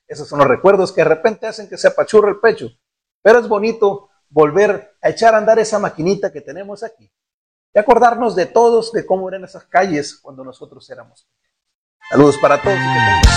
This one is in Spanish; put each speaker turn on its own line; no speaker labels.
Esos son los recuerdos que de repente hacen que se apachurre el pecho. Pero es bonito volver a echar a andar esa maquinita que tenemos aquí. Y acordarnos de todos, de cómo eran esas calles cuando nosotros éramos. Saludos para todos y que tengan